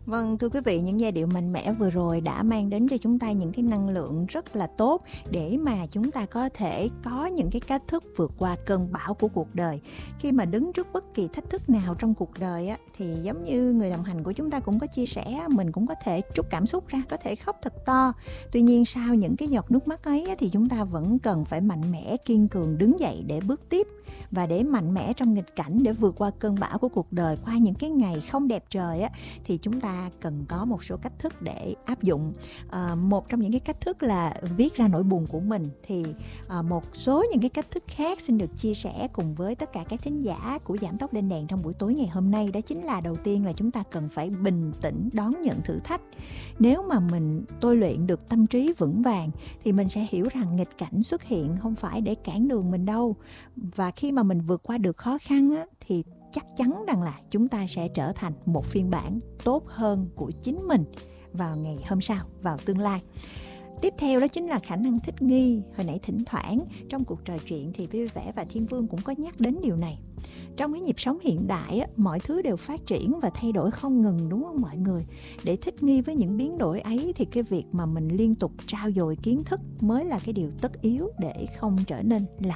Vâng, thưa quý vị, những giai điệu mạnh mẽ vừa rồi đã mang đến cho chúng ta những cái năng lượng rất là tốt để mà chúng ta có thể có những cái cách thức vượt qua cơn bão của cuộc đời. Khi mà đứng trước bất kỳ thách thức nào trong cuộc đời á, thì giống như người đồng hành của chúng ta cũng có chia sẻ, mình cũng có thể trút cảm xúc ra, có thể khóc thật to. Tuy nhiên sau những cái giọt nước mắt ấy á, thì chúng ta vẫn cần phải mạnh mẽ, kiên cường đứng dậy để bước tiếp. Và để mạnh mẽ trong nghịch cảnh, để vượt qua cơn bão của cuộc đời, qua những cái ngày không đẹp trời á, thì chúng ta cần có một số cách thức để áp dụng. Một trong những cái cách thức là viết ra nỗi buồn của mình. Thì một số những cái cách thức khác xin được chia sẻ cùng với tất cả các thính giả của Giảm Tốc Lên Đèn trong buổi tối ngày hôm nay. Đó chính là đầu tiên là chúng ta cần phải bình tĩnh đón nhận thử thách. Nếu mà mình tôi luyện được tâm trí vững vàng thì mình sẽ hiểu rằng nghịch cảnh xuất hiện không phải để cản đường mình đâu. Và khi mà mình vượt qua được khó khăn á, thì chắc chắn rằng là chúng ta sẽ trở thành một phiên bản tốt hơn của chính mình vào ngày hôm sau, vào tương lai. Tiếp theo đó chính là khả năng thích nghi. Hồi nãy thỉnh thoảng trong cuộc trò chuyện thì Vui Vẻ và Thiên Vương cũng có nhắc đến điều này. Trong cái nhịp sống hiện đại á, mọi thứ đều phát triển và thay đổi không ngừng, đúng không mọi người? Để thích nghi với những biến đổi ấy thì cái việc mà mình liên tục trau dồi kiến thức mới là cái điều tất yếu để không trở nên lạc